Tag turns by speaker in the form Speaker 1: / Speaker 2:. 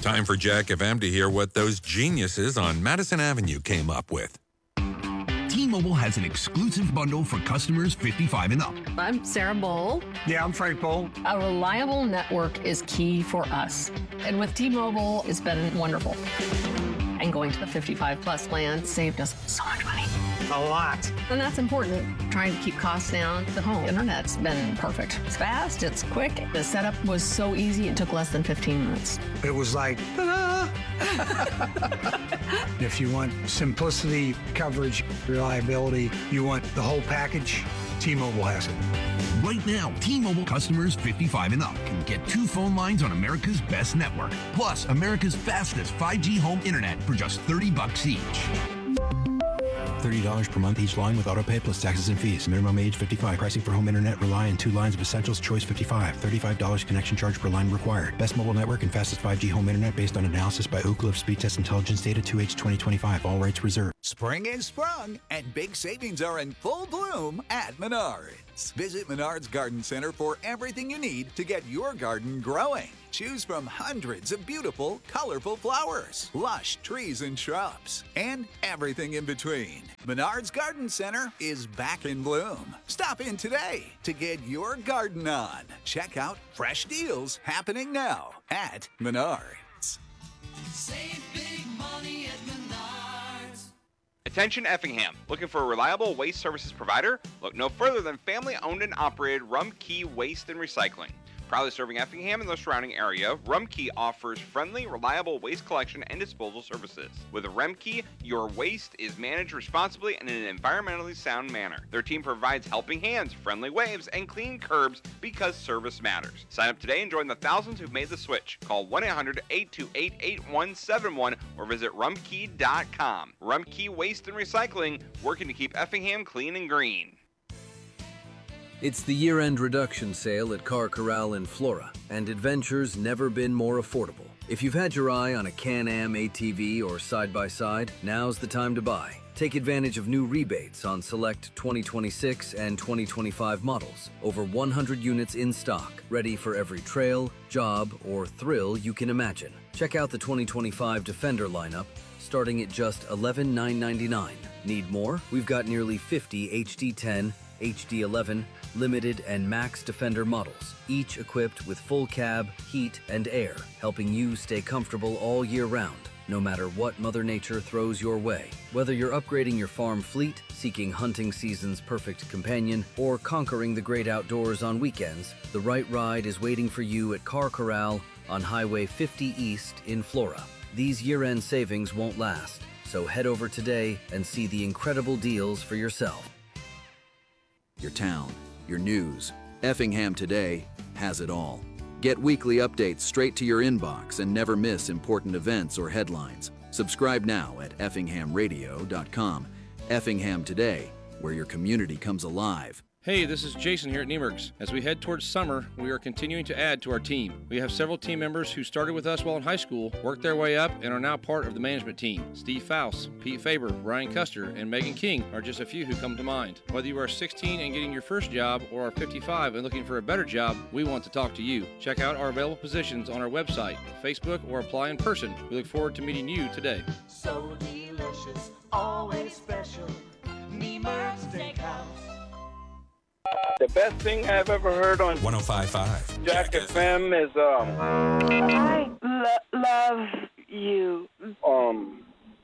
Speaker 1: Time for Jack FM to hear what those geniuses on Madison Avenue came up with.
Speaker 2: T-Mobile has an exclusive bundle for customers 55 and up.
Speaker 3: I'm Sarah Bowl.
Speaker 4: Yeah, I'm Frank Bowl.
Speaker 3: A reliable network is key for us. And with T-Mobile, it's been wonderful. And going to the 55 plus plan saved us so much money.
Speaker 4: A lot.
Speaker 3: And that's important. Trying to keep costs down. The home internet's been perfect. It's fast, it's quick. The setup was so easy, it took less than 15 minutes.
Speaker 4: It was like, ta-da! If you want simplicity, coverage, reliability, you want the whole package, T-Mobile has it.
Speaker 2: Right now, T-Mobile customers 55 and up can get 2 phone lines on America's best network, plus America's fastest 5G home internet for just $30 each.
Speaker 5: $30 per month each line with autopay plus taxes and fees. Minimum age 55. Pricing for home internet rely on 2 lines of Essentials Choice 55. $35 connection charge per line required. Best mobile network and fastest 5G home internet based on analysis by Ookla of Speed Test Intelligence data 2H 2025. All rights reserved.
Speaker 6: Spring is sprung, and big savings are in full bloom at Menards. Visit Menards Garden Center for everything you need to get your garden growing. Choose from hundreds of beautiful, colorful flowers, lush trees and shrubs, and everything in between. Menards Garden Center is back in bloom. Stop in today to get your garden on. Check out fresh deals happening now at Menards.
Speaker 7: Save big money at Menards.
Speaker 8: Attention Effingham. Looking for a reliable waste services provider? Look no further than family-owned and operated Rumkey Waste and Recycling. Proudly serving Effingham and the surrounding area, Rumkey offers friendly, reliable waste collection and disposal services. With Rumkey, your waste is managed responsibly and in an environmentally sound manner. Their team provides helping hands, friendly waves, and clean curbs because service matters. Sign up today and join the thousands who've made the switch. Call 1-800-828-8171 or visit rumkey.com. Rumkey Waste and Recycling, working to keep Effingham clean and green.
Speaker 9: It's the year-end reduction sale at Car Corral in Flora, and adventure's never been more affordable. If you've had your eye on a Can-Am ATV or side-by-side, now's the time to buy. Take advantage of new rebates on select 2026 and 2025 models. Over 100 units in stock, ready for every trail, job, or thrill you can imagine. Check out the 2025 Defender lineup, starting at just $11,999. Need more? We've got nearly 50 HD10, HD11, Limited, and Max Defender models, each equipped with full cab, heat, and air, helping you stay comfortable all year round, no matter what Mother Nature throws your way. Whether you're upgrading your farm fleet, seeking hunting season's perfect companion, or conquering the great outdoors on weekends, the right ride is waiting for you at Car Corral on Highway 50 East in Flora. These year-end savings won't last, so head over today and see the incredible deals for yourself.
Speaker 10: Your town, your news. Effingham Today has it all. Get weekly updates straight to your inbox and never miss important events or headlines. Subscribe now at effinghamradio.com. Effingham Today, where your community comes alive.
Speaker 11: Hey, this is Jason here at Niemergs. As we head towards summer, we are continuing to add to our team. We have several team members who started with us while in high school, worked their way up, and are now part of the management team. Steve Faust, Pete Faber, Ryan Custer, and Megan King are just a few who come to mind. Whether you are 16 and getting your first job or are 55 and looking for a better job, we want to talk to you. Check out our available positions on our website, Facebook, or apply in person. We look forward to meeting you today.
Speaker 7: So delicious, always special. Niemergs Steakhouse.
Speaker 12: The best thing I've ever heard on
Speaker 1: 105.5
Speaker 12: Jack FM is
Speaker 13: I love you.
Speaker 12: Oh,